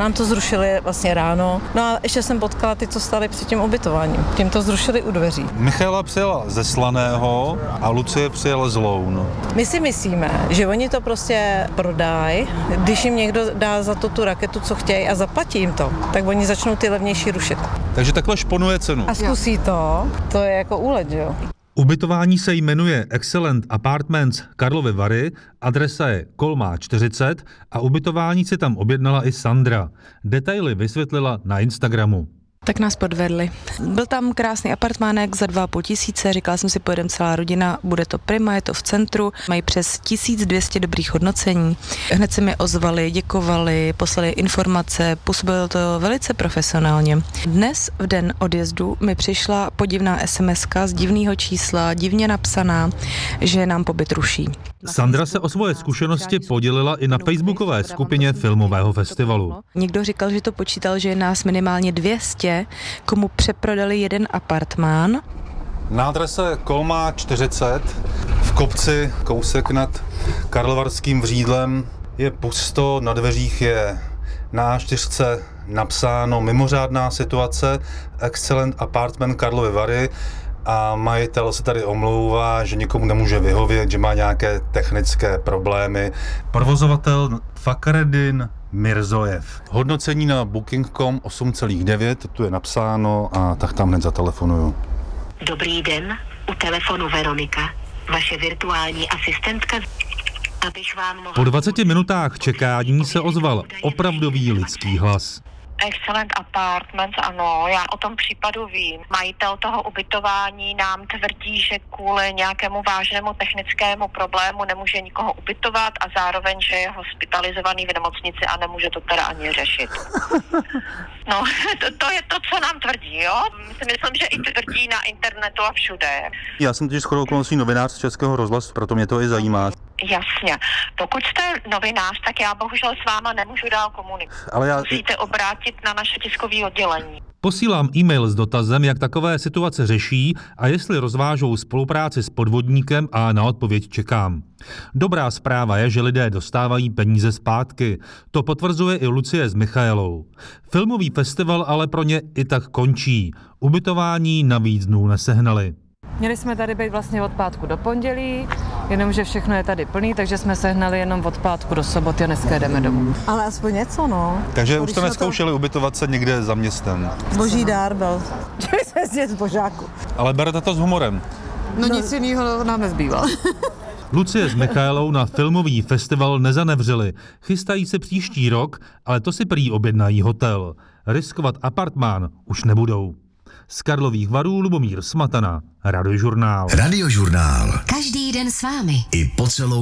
nám to zrušili vlastně ráno. No a ještě jsem potkala ty, co stali před tím ubytováním. Tím to zrušili u dveří. Michaela přijela ze Slaného a Lucie přijela z Loun. My si myslíme, že oni to prostě prodají, když jim někdo dá za to tu raketu, co chtějí a zaplatí jim to, tak oni začnou ty levnější rušit. Takže takhle šponuje cenu. A zkusí to je jako úlet, že jo? Ubytování se jmenuje Excellent Apartments Karlovy Vary, adresa je Kolmá 40 a ubytování si tam objednala i Sandra. Detaily vysvětlila na Instagramu. Tak nás podvedli. Byl tam krásný apartmánek za 2 500, říkala jsem si, pojedeme celá rodina, bude to prima, je to v centru, mají přes 1200 dobrých hodnocení. Hned se mi ozvali, děkovali, poslali informace, působilo to velice profesionálně. Dnes v den odjezdu mi přišla podivná SMS-ka z divného čísla, divně napsaná, že nám pobyt ruší. Sandra se o svoje zkušenosti podělila i na facebookové skupině filmového festivalu. Někdo říkal, že to počítal, že je nás minimálně 200, komu přeprodali jeden apartmán. Na adrese Kolmá 40 v kopci kousek nad Karlovarským Vřídlem je pusto, na dveřích je na A4 napsáno mimořádná situace, Excellent Apartment Karlovy Vary a majitel se tady omlouvá, že nikomu nemůže vyhovět, že má nějaké technické problémy. Provozovatel Fakhreddin Mirzojev. Hodnocení na Booking.com 8,9, tu je napsáno a tak tam hned zatelefonuju. Dobrý den, u telefonu Veronika, vaše virtuální asistentka, abych vám mohla... Po 20 minutách čekání se ozval opravdový lidský hlas. Excellent Apartments, ano, já o tom případu vím. Majitel toho ubytování nám tvrdí, že kvůli nějakému vážnému technickému problému nemůže nikoho ubytovat a zároveň, že je hospitalizovaný v nemocnici a nemůže to teda ani řešit. No, to je to, co nám tvrdí, jo? Myslím, že i tvrdí na internetu a všude. Já jsem totiž shodou okolností novinář z Českého rozhlasu, proto mě to i zajímá. Jasně. Pokud jste novinář, tak já bohužel s váma nemůžu dál komunikovat. Ale Musíte obrátit na naše tiskové oddělení. Posílám e-mail s dotazem, jak takové situace řeší a jestli rozvážou spolupráci s podvodníkem a na odpověď čekám. Dobrá zpráva je, že lidé dostávají peníze zpátky. To potvrzuje i Lucie s Michaelou. Filmový festival ale pro ně i tak končí. Ubytování na víc dnů nesehnali. Měli jsme tady být vlastně od pátku do pondělí, jenomže všechno je tady plný, takže jsme sehnali jenom od pátku do soboty a dneska jdeme domů. Ale aspoň něco, no. Takže už jste neskoušeli ubytovat se někde za městem? Boží dár byl, že jsme zdět z božáku. Ale berete to s humorem. No nic jiného nám nezbývá. Lucie s Michaelou na filmový festival nezanevřeli. Chystají se příští rok, ale to si prý objednají hotel. Riskovat apartmán už nebudou. Z Karlových Varů Lubomír Smatana, Radiožurnál. Radiožurnál. Každý den s vámi. I po celou